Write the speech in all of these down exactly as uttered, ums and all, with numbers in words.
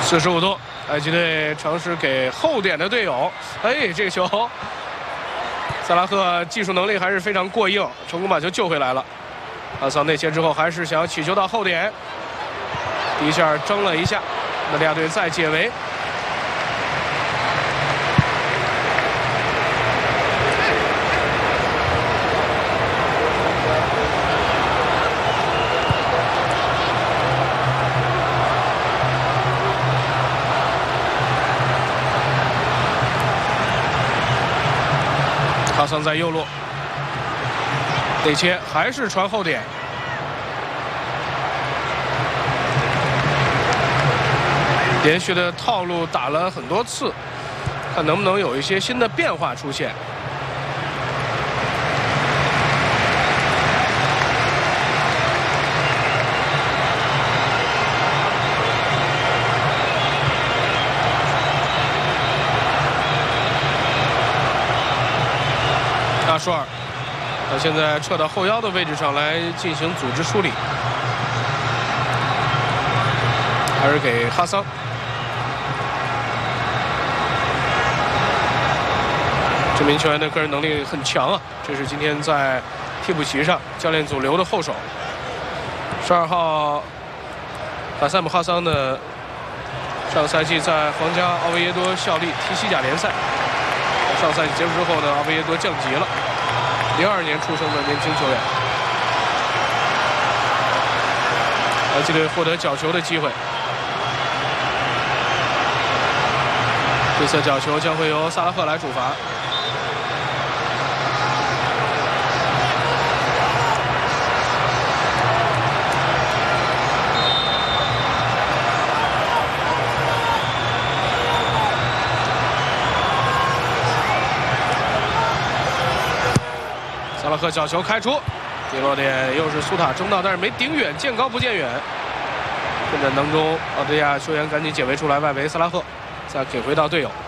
四十五度，埃及队尝试给后点的队友。哎，这个球，萨拉赫技术能力还是非常过硬，成功把球救回来了。阿桑内切之后，还是想要起球到后点，第一下争了一下，那利亚队再解围。 哈桑在右路，内切还是传后点，连续的套路打了很多次，看能不能有一些新的变化出现。大舒尔，他现在撤到后腰的位置上来进行组织梳理，还是给哈桑。这名球员的个人能力很强啊，这是今天在替补席上教练组留的后手。十二号卡塞姆哈桑呢，上赛季在皇家奥维耶多效力踢西甲联赛。 上赛季结束之后呢，奥维耶多降级了。零二年出生的年轻球员，埃及队获得角球的机会。这次角球将会由萨拉赫来主罚。萨拉赫角球开出，跌落点又是苏塔争到，但是没顶远，见高不见远。混战当中，澳大利亚球员赶紧解围出来，外围萨拉赫再给回到队友。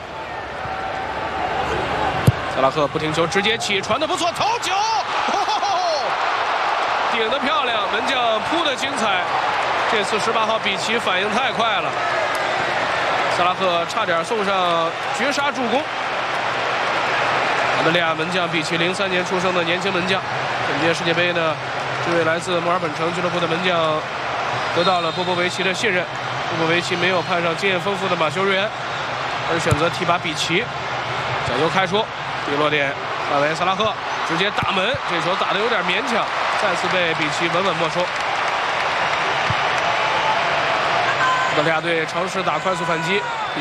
萨拉赫不停球，直接起传的不错，头球，哦、顶得漂亮，门将扑的精彩。这次十八号比奇反应太快了，萨拉赫差点送上绝杀助攻。 澳大利亚门将比奇，零三年出生的年轻门将。本届世界杯呢，这位来自墨尔本城俱乐部的门将得到了波波维奇的信任。波波维奇没有派上经验丰富的马修瑞安，而选择提拔比奇。角球开出，跌落点外围萨拉赫直接打门，这球打得有点勉强，再次被比奇稳稳没收。澳大利亚队尝试打快速反击，比